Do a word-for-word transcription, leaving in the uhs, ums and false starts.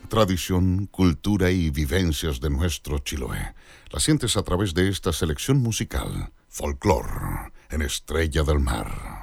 Tradición, cultura y vivencias de nuestro Chiloé. La sientes a través de esta selección musical. Folclor en Estrella del Mar.